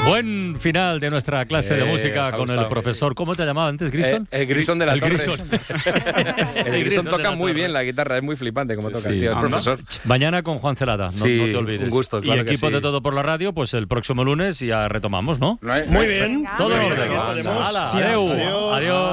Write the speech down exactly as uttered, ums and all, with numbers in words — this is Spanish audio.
Buen final de nuestra clase Eh, de música con el gustado. profesor. ¿Cómo te llamaba antes, Grison? Eh, el Grison de la el Torre. Grison. El El Grison Grison de toca la muy Torre. bien la guitarra, es muy flipante como toca, Sí. tío, el Ah, profesor. Mañana con Juan Celada, no, Sí, no te olvides. un gusto, claro y que equipo sí. de Todo por la Radio, pues el próximo lunes ya retomamos, ¿no? No hay- Muy bien. Todo en Muy orden. bien, aquí estaremos. Hala, Sí, adeu. adiós. Adiós.